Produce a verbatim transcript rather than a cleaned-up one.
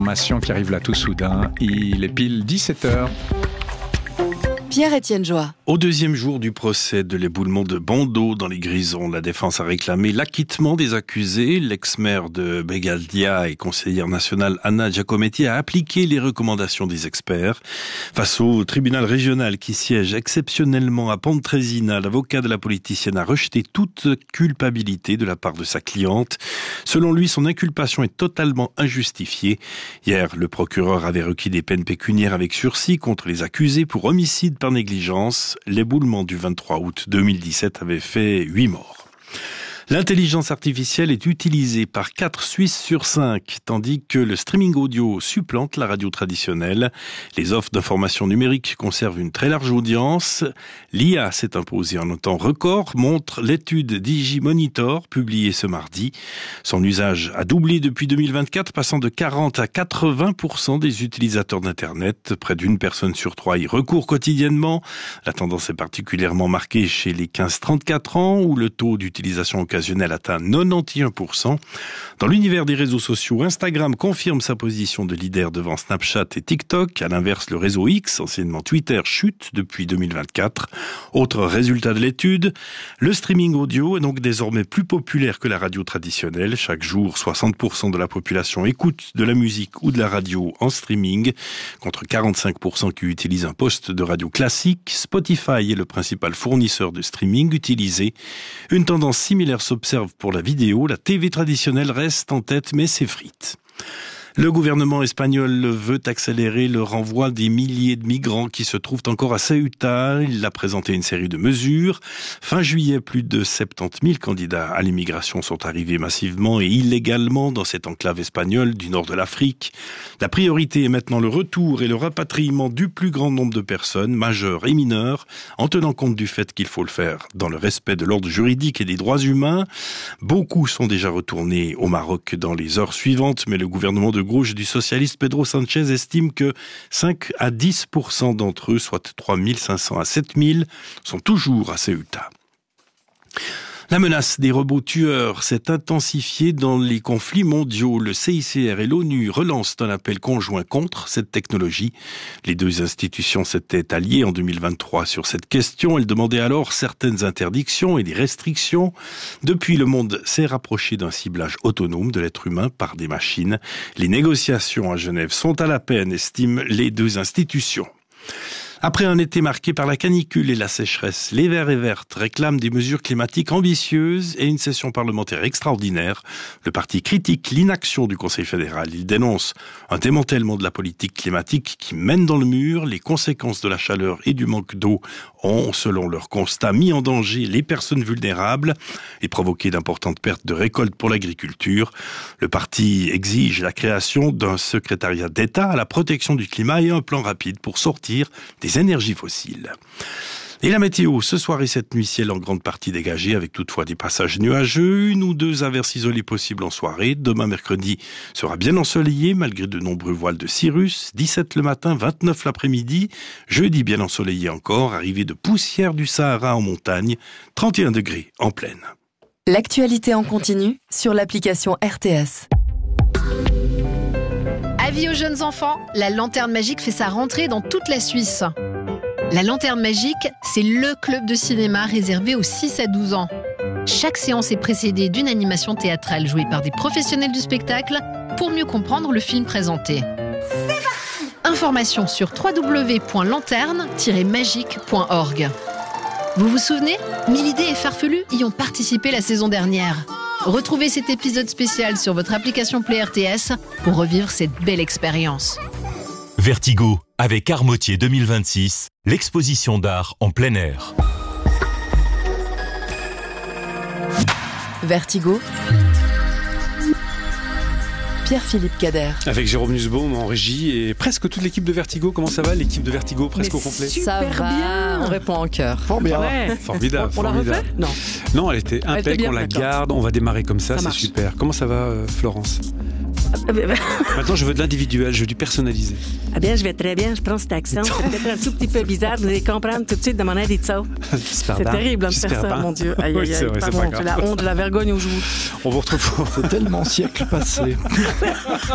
Information qui arrive là tout soudain, il est pile dix-sept heures. Pierre-Étienne Joie. Au deuxième jour du procès de l'éboulement de Bandeau dans les Grisons, la défense a réclamé l'acquittement des accusés. L'ex-maire de Beghaldia et conseillère nationale Anna Giacometti a appliqué les recommandations des experts. Face au tribunal régional qui siège exceptionnellement à Pontresina, l'avocat de la politicienne a rejeté toute culpabilité de la part de sa cliente. Selon lui, son inculpation est totalement injustifiée. Hier, le procureur avait requis des peines pécuniaires avec sursis contre les accusés pour homicide par négligence. L'éboulement du vingt-trois août deux mille dix-sept avait fait huit morts. L'intelligence artificielle est utilisée par quatre Suisses sur cinq, tandis que le streaming audio supplante la radio traditionnelle. Les offres d'information numérique conservent une très large audience. L'I A s'est imposée en un temps record, montre l'étude DigiMonitor publiée ce mardi. Son usage a doublé depuis deux mille vingt-quatre, passant de quarante à quatre-vingts pour cent des utilisateurs d'Internet. Près d'une personne sur trois y recourt quotidiennement. La tendance est particulièrement marquée chez les quinze trente-quatre ans, où le taux d'utilisation occasionnelle atteint quatre-vingt-onze pour cent. Dans l'univers des réseaux sociaux, Instagram confirme sa position de leader devant Snapchat et TikTok. À l'inverse, le réseau X, anciennement Twitter, chute depuis deux mille vingt-quatre. Autre résultat de l'étude, le streaming audio est donc désormais plus populaire que la radio traditionnelle. Chaque jour, soixante pour cent de la population écoute de la musique ou de la radio en streaming, contre quarante-cinq pour cent qui utilisent un poste de radio classique. Spotify est le principal fournisseur de streaming utilisé. Une tendance similaire s'observe pour la vidéo. La T V traditionnelle reste en tête, mais s'effrite. Le gouvernement espagnol veut accélérer le renvoi des milliers de migrants qui se trouvent encore à Ceuta. Il a présenté une série de mesures. Fin juillet, plus de soixante-dix mille candidats à l'immigration sont arrivés massivement et illégalement dans cette enclave espagnole du nord de l'Afrique. La priorité est maintenant le retour et le rapatriement du plus grand nombre de personnes, majeures et mineures, en tenant compte du fait qu'il faut le faire dans le respect de l'ordre juridique et des droits humains. Beaucoup sont déjà retournés au Maroc dans les heures suivantes, mais le gouvernement de gauche du socialiste Pedro Sanchez estime que cinq à dix pour cent d'entre eux, soit trois mille cinq cents à sept mille, sont toujours à Ceuta. La menace des robots tueurs s'est intensifiée dans les conflits mondiaux. Le C I C R et l'ONU relancent un appel conjoint contre cette technologie. Les deux institutions s'étaient alliées en deux mille vingt-trois sur cette question. Elles demandaient alors certaines interdictions et des restrictions. Depuis, le monde s'est rapproché d'un ciblage autonome de l'être humain par des machines. Les négociations à Genève sont à la peine, estiment les deux institutions. Après un été marqué par la canicule et la sécheresse, les Verts et Vertes réclament des mesures climatiques ambitieuses et une session parlementaire extraordinaire. Le parti critique l'inaction du Conseil fédéral. Il dénonce un démantèlement de la politique climatique qui mène dans le mur. Les conséquences de la chaleur et du manque d'eau ont, selon leur constat, mis en danger les personnes vulnérables et provoqué d'importantes pertes de récoltes pour l'agriculture. Le parti exige la création d'un secrétariat d'État à la protection du climat et un plan rapide pour sortir des énergies fossiles. Et la météo, ce soir et cette nuit, ciel en grande partie dégagé, avec toutefois des passages nuageux, une ou deux averses isolées possibles en soirée. Demain, mercredi, sera bien ensoleillé, malgré de nombreux voiles de cirrus. dix-sept le matin, vingt-neuf l'après-midi. Jeudi, bien ensoleillé encore, arrivée de poussière du Sahara en montagne, trente et un degrés en plaine. L'actualité en continu sur l'application R T S. Avis aux jeunes enfants, la Lanterne Magique fait sa rentrée dans toute la Suisse. La Lanterne Magique, c'est le club de cinéma réservé aux six à douze ans. Chaque séance est précédée d'une animation théâtrale jouée par des professionnels du spectacle pour mieux comprendre le film présenté. C'est parti ! Informations sur w w w point lanterne tiret magique point org. Vous vous souvenez ? Mille idées et farfelus y ont participé la saison dernière. Retrouvez cet épisode spécial sur votre application Play R T S pour revivre cette belle expérience. Vertigo, avec Armotier deux mille vingt-six, l'exposition d'art en plein air. Vertigo, Pierre-Philippe Cader. Avec Jérôme Nussbaum en régie et presque toute l'équipe de Vertigo. Comment ça va, l'équipe de Vertigo, presque Mais au complet? Ça va, bien. On répond en chœur. Fort bien. Ouais. Formidable. On, on la refait? formidable. Non. Non, elle était Elle était impec, bien, on la d'accord. garde, on va démarrer comme ça, Ça c'est marche. super. Comment ça va, euh, Florence? Ah ben, Maintenant, je veux de l'individuel, je veux du personnalisé. ah bien, je vais très bien. Je prends cet accent. C'est peut-être un tout petit peu bizarre. Vous allez comprendre tout de suite de mon aide et de ça. J'espère C'est bien. terrible hein, de J'espère faire ça, bien. mon Dieu. Aïe, Oui, aïe, c'est aïe. vrai, c'est Pardon, pas j'ai grave. la honte, la vergogne aux joues. On vous retrouve pour C'est tellement siècle passé.